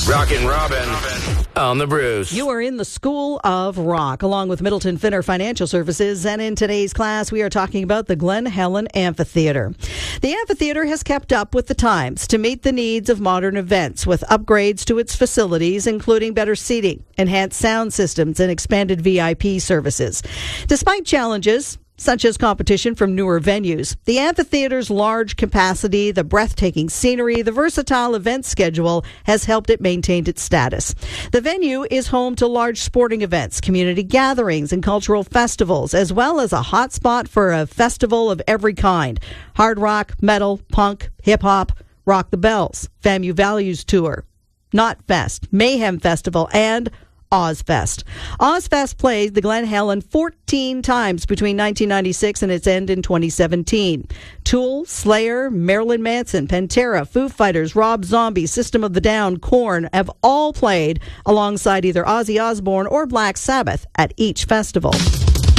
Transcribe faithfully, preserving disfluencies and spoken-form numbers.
Rockin' Robin on the Brews. You are in the School of Rock, along with Middleton Finner Financial Services. And in today's class, we are talking about the Glen Helen Amphitheater. The amphitheater has kept up with the times to meet the needs of modern events with upgrades to its facilities, including better seating, enhanced sound systems, and expanded V I P services. Despite challenges such as competition from newer venues, the amphitheater's large capacity, the breathtaking scenery, the versatile event schedule has helped it maintain its status. The venue is home to large sporting events, community gatherings, and cultural festivals, as well as a hot spot for a festival of every kind: hard rock, metal, punk, hip-hop, Rock the Bells, FAMU Values Tour, Knotfest, Mayhem Festival, and Ozfest. Ozfest played the Glen Helen fourteen times between nineteen ninety-six and its end in twenty seventeen. Tool, Slayer, Marilyn Manson, Pantera, Foo Fighters, Rob Zombie, System of the Down, Korn have all played alongside either Ozzy Osbourne or Black Sabbath at each festival.